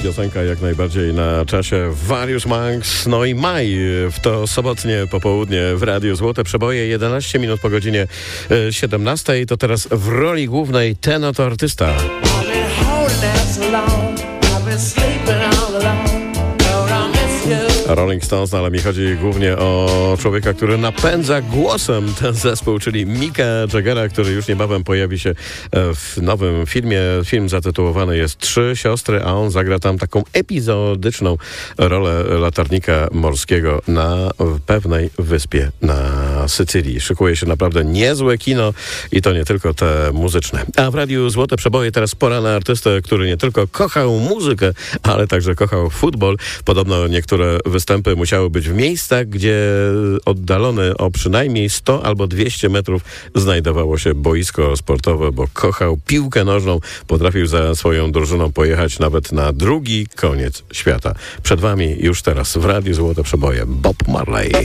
piosenka jak najbardziej na czasie. Various Monks, no i maj w to sobotnie popołudnie w Radiu Złote Przeboje, 11 minut po godzinie 17. To teraz w roli głównej ten oto artysta. Rolling Stones, no ale mi chodzi głównie o człowieka, który napędza głosem ten zespół, czyli Micka Jaggera, który już niebawem pojawi się w nowym filmie. Film zatytułowany jest Trzy siostry, a on zagra tam taką epizodyczną rolę latarnika morskiego na pewnej wyspie na Sycylii. Szykuje się naprawdę niezłe kino i to nie tylko te muzyczne. A w Radiu Złote Przeboje teraz pora na artystę, który nie tylko kochał muzykę, ale także kochał futbol. Podobno niektóre występy musiały być w miejscach, gdzie oddalone o przynajmniej 100 albo 200 metrów znajdowało się boisko sportowe, bo kochał piłkę nożną, potrafił za swoją drużyną pojechać nawet na drugi koniec świata. Przed wami już teraz w Radiu Złote Przeboje Bob Marley.